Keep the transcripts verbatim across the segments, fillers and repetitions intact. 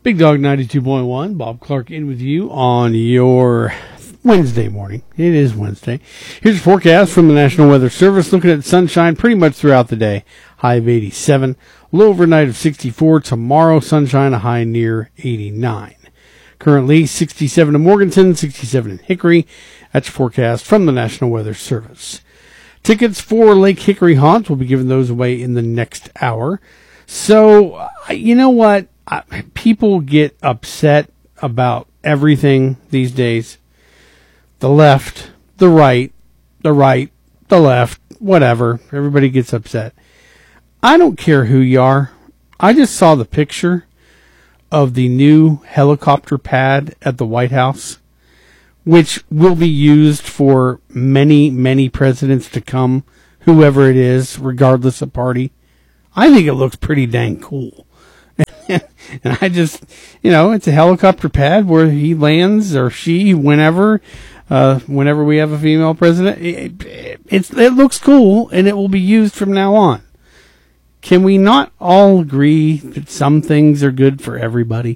Big Dog ninety-two point one, Bob Clark in with you on your Wednesday morning. It is Wednesday. Here's a forecast from the National Weather Service, looking at sunshine pretty much throughout the day. High of eighty-seven, low overnight of sixty-four. Tomorrow, sunshine, a high near eighty-nine. Currently, sixty-seven in Morganton, sixty-seven in Hickory. That's your forecast from the National Weather Service. Tickets for Lake Hickory Haunts, we'll be giving those away in the next hour. So, you know what? I, people get upset about everything these days. The left, the right, the right, the left, whatever. Everybody gets upset. I don't care who you are. I just saw the picture of the new helicopter pad at the White House, which will be used for many, many presidents to come, whoever it is, regardless of party. I think it looks pretty dang cool. And I just, you know, it's a helicopter pad where he lands, or she, whenever, uh, whenever we have a female president. It, it, it's, it looks cool, and it will be used from now on. Can we not all agree that some things are good for everybody?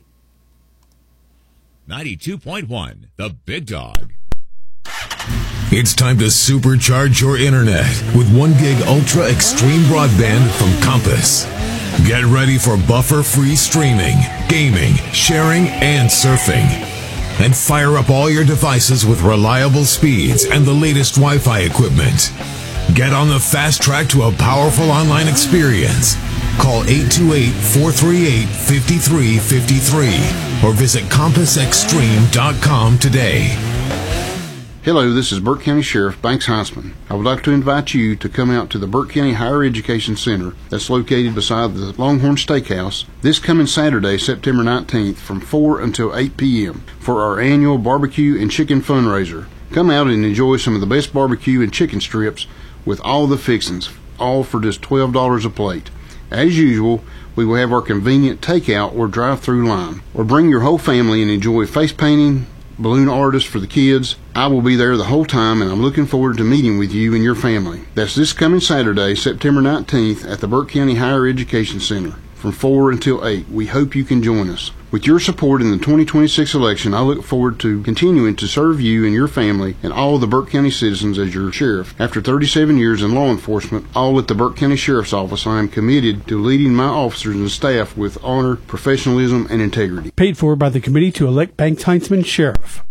ninety-two point one, The Big Dog. It's time to supercharge your internet with one gig Ultra Extreme Broadband from Compass. Get ready for buffer-free streaming, gaming, sharing, and surfing. And fire up all your devices with reliable speeds and the latest Wi-Fi equipment. Get on the fast track to a powerful online experience. Call eight two eight, four three eight, five three five three or visit compass extreme dot com today. Hello, this is Burke County Sheriff Banks Heisman. I would like to invite you to come out to the Burke County Higher Education Center that's located beside the Longhorn Steakhouse this coming Saturday, September nineteenth from four until eight p.m. for our annual barbecue and chicken fundraiser. Come out and enjoy some of the best barbecue and chicken strips with all the fixings, all for just twelve dollars a plate. As usual, we will have our convenient takeout or drive-through line. Or bring your whole family and enjoy face painting, balloon artists for the kids. I will be there the whole time, and I'm looking forward to meeting with you and your family. That's this coming Saturday, September nineteenth at the Burke County Higher Education Center from four until eight. We hope you can join us. With your support in the twenty twenty-six election, I look forward to continuing to serve you and your family and all the Burke County citizens as your sheriff. After thirty-seven years in law enforcement, all at the Burke County Sheriff's Office, I am committed to leading my officers and staff with honor, professionalism, and integrity. Paid for by the Committee to Elect Banks Heisman Sheriff.